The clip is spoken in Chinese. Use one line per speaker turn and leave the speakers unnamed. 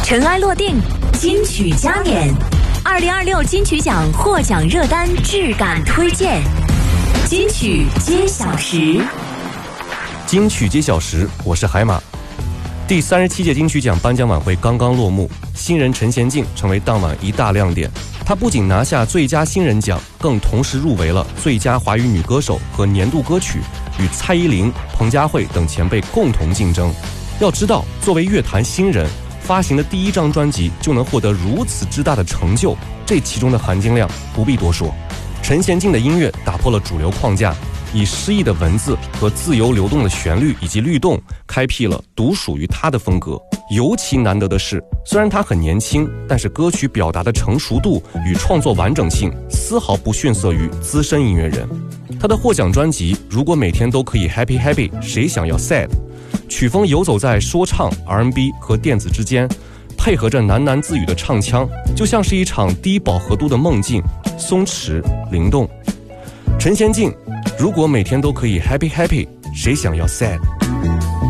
尘埃落定，金曲加冕，2026金曲奖获奖热单质感推荐，金曲揭晓时。
金曲揭晓时，我是海马。第37届金曲奖颁奖晚会刚刚落幕，新人陈贤进成为当晚一大亮点。他不仅拿下最佳新人奖，更同时入围了最佳华语女歌手和年度歌曲，与蔡依林、彭佳慧等前辈共同竞争。要知道，作为乐坛新人，发行的第一张专辑就能获得如此之大的成就，这其中的含金量不必多说。陈贤进的音乐打破了主流框架，以诗意的文字和自由流动的旋律以及律动，开辟了独属于他的风格。尤其难得的是，虽然他很年轻，但是歌曲表达的成熟度与创作完整性丝毫不逊色于资深音乐人。他的获奖专辑《如果每天都可以 Happy Happy 谁想要 Sad》，曲风游走在说唱、R&B 和电子之间，配合着喃喃自语的唱腔，就像是一场低饱和度的梦境，松弛灵动。陈贤进，如果每天都可以 Happy Happy 谁想要 Sad。